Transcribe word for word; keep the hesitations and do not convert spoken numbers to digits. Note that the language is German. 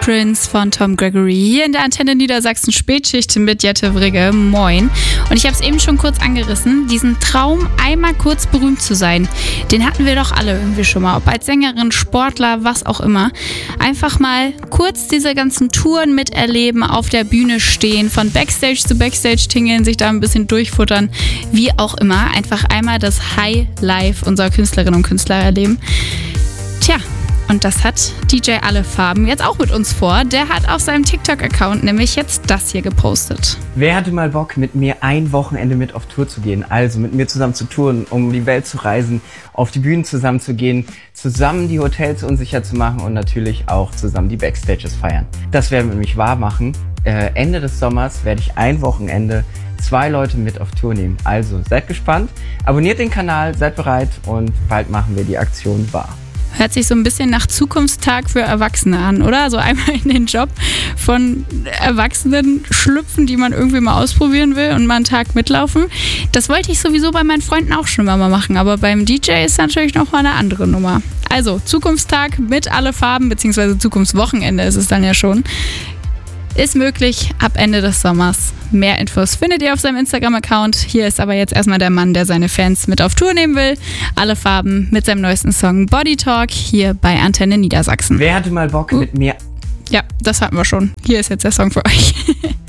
Prince von Tom Gregory hier in der Antenne Niedersachsen Spätschicht mit Jette Wrigge. Moin. Und ich habe es eben schon kurz angerissen, diesen Traum, einmal kurz berühmt zu sein, den hatten wir doch alle irgendwie schon mal, ob als Sängerin, Sportler, was auch immer. Einfach mal kurz diese ganzen Touren miterleben, auf der Bühne stehen, von Backstage zu Backstage tingeln, sich da ein bisschen durchfuttern, wie auch immer. Einfach einmal das High Life unserer Künstlerinnen und Künstler erleben. Tja, und das hat D J Alle Farben jetzt auch mit uns vor. Der hat auf seinem TikTok-Account nämlich jetzt das hier gepostet. Wer hatte mal Bock, mit mir ein Wochenende mit auf Tour zu gehen? Also mit mir zusammen zu touren, um die Welt zu reisen, auf die Bühnen zusammen zu gehen, zusammen die Hotels unsicher zu machen und natürlich auch zusammen die Backstages feiern. Das werden wir nämlich wahr machen. Äh, Ende des Sommers werde ich ein Wochenende zwei Leute mit auf Tour nehmen. Also seid gespannt, abonniert den Kanal, seid bereit und bald machen wir die Aktion wahr. Hört sich so ein bisschen nach Zukunftstag für Erwachsene an, oder? So einmal in den Job von Erwachsenen schlüpfen, die man irgendwie mal ausprobieren will und mal einen Tag mitlaufen. Das wollte ich sowieso bei meinen Freunden auch schon mal machen, aber beim D J ist natürlich noch mal eine andere Nummer. Also Zukunftstag mit Alle Farben, beziehungsweise Zukunftswochenende ist es dann ja schon. Ist möglich ab Ende des Sommers. Mehr Infos findet ihr auf seinem Instagram-Account. Hier ist aber jetzt erstmal der Mann, der seine Fans mit auf Tour nehmen will. Alle Farben mit seinem neuesten Song Body Talk hier bei Antenne Niedersachsen. Wer hatte mal Bock, uh. mit mir... Ja, das hatten wir schon. Hier ist jetzt der Song für euch.